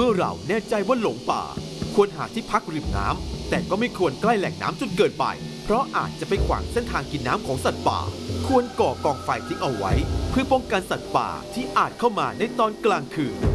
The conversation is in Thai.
มื่อเราแน่ใจว่าหลงป่าควรหาที่พักริมน้ำแต่ก็ไม่ควรใกล้แหล่งน้ำจนเกินไปเพราะอาจจะไปขวางเส้นทางกินน้ำของสัตว์ป่าควรก่อกองไฟทิ้งเอาไว้เพื่อป้องกันสัตว์ป่าที่อาจเข้ามาในตอนกลางคืน